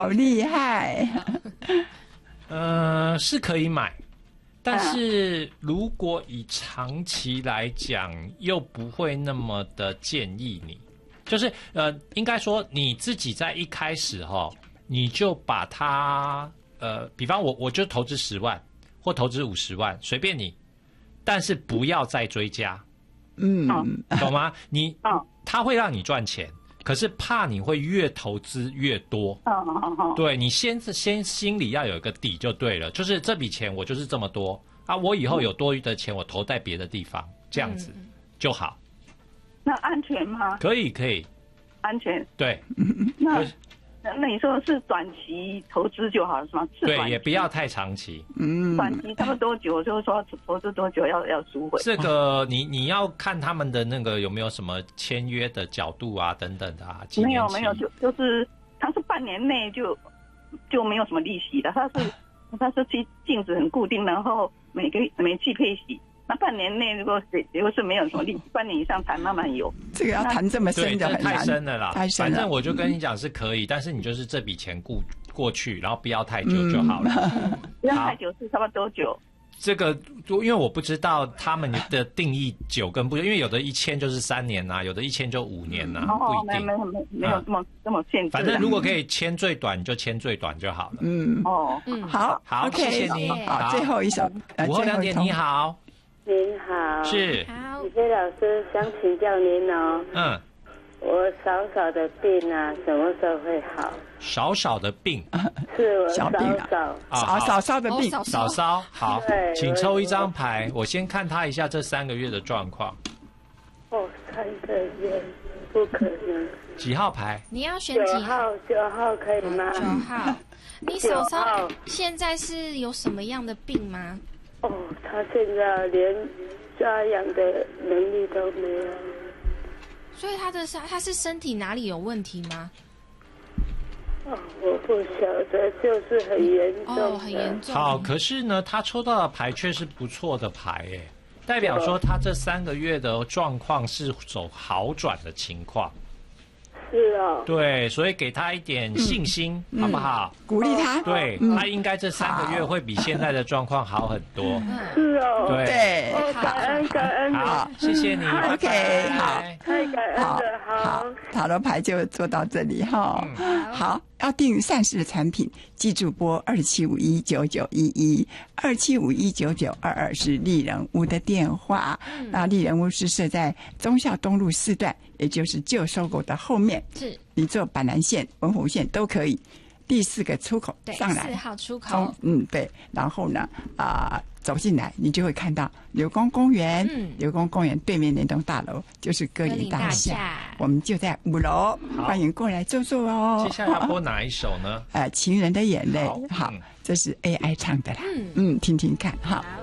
好厉害。 是可以买，但是如果以长期来讲，又不会那么的建议你。就是应该说你自己在一开始你就把它比方我就投资10万或投资50万，随便你，但是不要再追加。懂吗？它会让你赚钱，可是怕你会越投资越多。对，你先心里要有一个底就对了，就是这笔钱我就是这么多啊，我以后有多余的钱我投在别的地方，这样子就好。 那安全吗？ 可以， 安全。 对， 那你说是短期投资就好了是吗？ 对，也不要太长期。 短期差不多多久？就是说投资多久要赎回？ 这个你要看他们的那个有没有什么签约的角度啊，等等的啊。 没有，就是它是半年内就没有什么利息的，它是净值很固定，然后每季配息。那半年内如果是没有什么利息，半年以上才慢慢有。 这个要谈这么深的很难， 太深了啦。 太深了。 反正我就跟你讲是可以，但是你就是这笔钱过去，然后不要太久就好了。 不要太久是差不多多久？这个因为我不知道他们的定义久跟不久，因为有的一签就是3年呐，有的一签就5年呐，不一定。 没有这么限制。 反正如果可以签最短就签最短就好了。 好 ，OK， 谢谢你。 好，最后一首午后2点，你好。 您好， 是李飞老师，想请教您哦。我少少的病啊，什么时候会好？ 少少的病， 是我小病少少的病， 少少好，请抽一张牌，我先看他一下这3个月的状况。 3个月不可能。 几号牌？ 你要选几号 ？9号可以吗 ？9号。你嫂嫂现在是有什么样的病吗？ 他现在连抓痒的能力都没有。 所以他是身体哪里有问题吗？ 我不晓得，就是很严重。 很严重。 好，可是呢，他抽到的牌却是不错的牌，代表说他这3个月的状况是走好转的情况。 是哦。 对，所以给他一点信心，好不好？ 鼓励他。 对，他应该这3个月会比现在的状况好很多。 是哦。 对， 感恩。 好，谢谢你。 OK， 好， 太感恩了。好， 塔罗牌就做到这里哈。好，要订善事的产品，记住拨27519911，27519922是丽人屋的电话。那丽人屋是设在忠孝东路4段，也就是旧收购的后面。 是， 你坐板南线、文湖线都可以。第4个出口上来， 4号出口。 对。然后呢，走进来，你就会看到刘公公园。刘公公园对面那栋大楼就是歌林大厦，我们就在5楼，欢迎过来坐坐哦。 接下来要播哪一首呢？ 情人的眼泪。好，这是 AI 唱的啦。听听看哈。